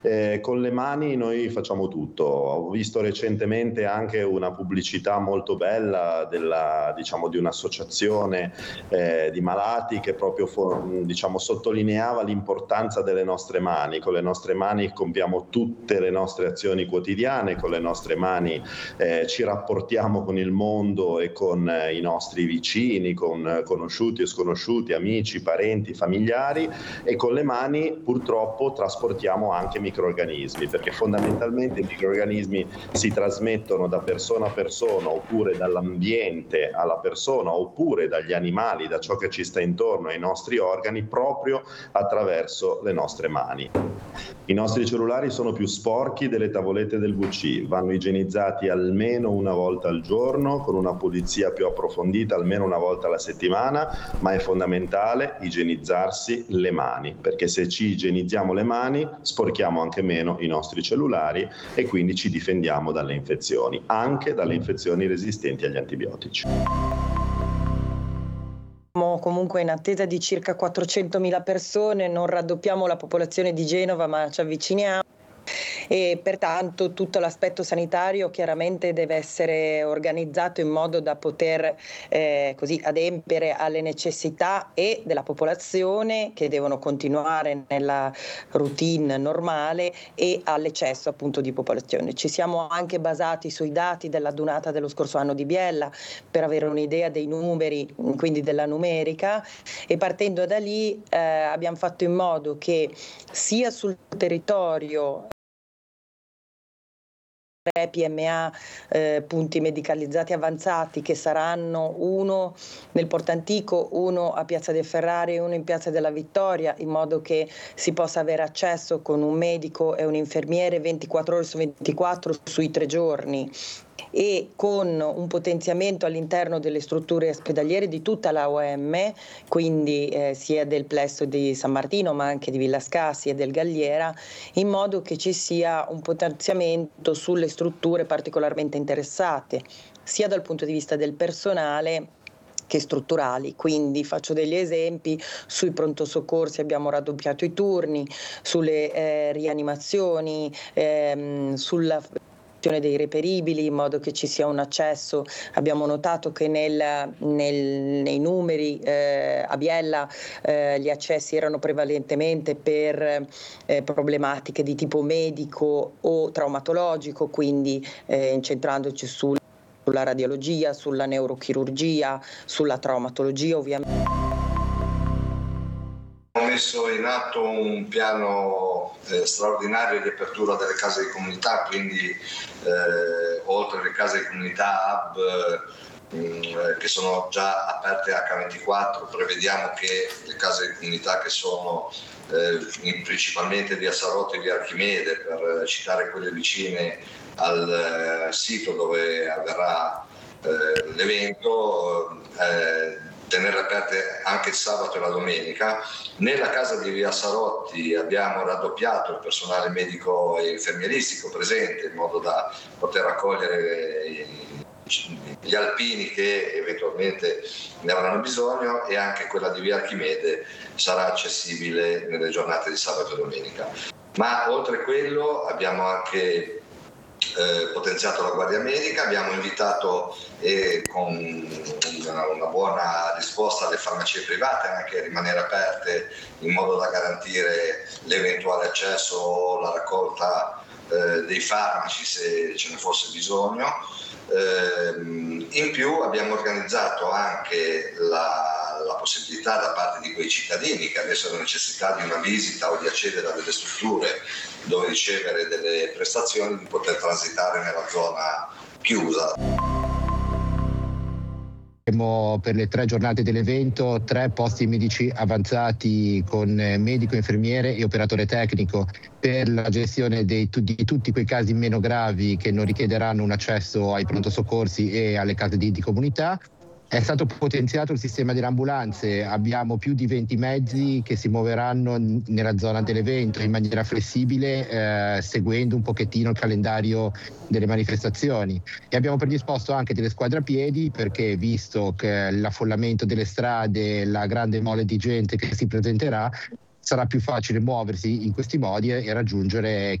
Con le mani noi facciamo tutto. Ho visto recentemente anche una pubblicità molto bella di un'associazione di malati che proprio sottolineava l'importanza delle nostre mani. Con le nostre mani compiamo tutte le nostre azioni quotidiane, con le nostre mani ci rapportiamo con il mondo e con i nostri vicini, con conosciuti e sconosciuti, amici, parenti, familiari, e con le mani purtroppo trasportiamo anche microrganismi, perché fondamentalmente i microrganismi si trasmettono da persona a persona, oppure dall'ambiente alla persona, oppure dagli animali, da ciò che ci sta intorno ai nostri organi, proprio attraverso le nostre mani. I nostri cellulari sono più sporchi delle tavolette del WC, vanno igienizzati almeno una volta al giorno, con una pulizia più approfondita almeno una volta alla settimana, ma è fondamentale igienizzarsi le mani, perché se ci igienizziamo le mani sporchiamo anche meno i nostri cellulari e quindi ci difendiamo dalle infezioni, anche dalle infezioni resistenti agli antibiotici. Siamo comunque in attesa di circa 400.000 persone, non raddoppiamo la popolazione di Genova, ma ci avviciniamo. E pertanto tutto l'aspetto sanitario chiaramente deve essere organizzato in modo da poter così adempiere alle necessità e della popolazione, che devono continuare nella routine normale, e all'eccesso appunto di popolazione. Ci siamo anche basati sui dati della donata dello scorso anno di Biella per avere un'idea dei numeri, quindi della numerica, e partendo da lì abbiamo fatto in modo che sia sul territorio PMA, punti medicalizzati avanzati, che saranno uno nel Portantico, uno a Piazza del Ferrari e uno in Piazza della Vittoria, in modo che si possa avere accesso con un medico e un infermiere 24 ore su 24 sui 3 giorni, e con un potenziamento all'interno delle strutture ospedaliere di tutta la OM, quindi sia del plesso di San Martino ma anche di Villa Scassi e del Galliera, in modo che ci sia un potenziamento sulle strutture particolarmente interessate, sia dal punto di vista del personale che strutturali. Quindi faccio degli esempi: sui pronto soccorsi abbiamo raddoppiato i turni, sulle rianimazioni, sulla dei reperibili, in modo che ci sia un accesso. Abbiamo notato che nei numeri a Biella gli accessi erano prevalentemente per problematiche di tipo medico o traumatologico, quindi incentrandoci sulla radiologia, sulla neurochirurgia, sulla traumatologia ovviamente. Abbiamo messo in atto un piano straordinario di apertura delle case di comunità, quindi oltre alle case di comunità hub che sono già aperte H24, prevediamo che le case di comunità che sono principalmente via Sarotti e via Archimede, per citare quelle vicine al sito dove avverrà l'evento, tenere aperte anche il sabato e la domenica. Nella casa di via Sarotti abbiamo raddoppiato il personale medico e infermieristico presente, in modo da poter accogliere gli alpini che eventualmente ne avranno bisogno, e anche quella di via Archimede sarà accessibile nelle giornate di sabato e domenica. Ma oltre a quello abbiamo anche potenziato la guardia medica, abbiamo invitato con una buona risposta le farmacie private anche a rimanere aperte, in modo da garantire l'eventuale accesso o la raccolta dei farmaci se ce ne fosse bisogno. In più abbiamo organizzato anche la possibilità da parte di quei cittadini che avessero necessità di una visita o di accedere a delle strutture dove ricevere delle prestazioni, di poter transitare nella zona chiusa. Abbiamo per le 3 giornate dell'evento 3 posti medici avanzati con medico, infermiere e operatore tecnico per la gestione di tutti quei casi meno gravi che non richiederanno un accesso ai pronto soccorsi e alle case di comunità. È stato potenziato il sistema delle ambulanze, abbiamo più di 20 mezzi che si muoveranno nella zona dell'evento in maniera flessibile, seguendo un pochettino il calendario delle manifestazioni, e abbiamo predisposto anche delle squadre a piedi, perché visto che l'affollamento delle strade, la grande mole di gente che si presenterà, sarà più facile muoversi in questi modi e raggiungere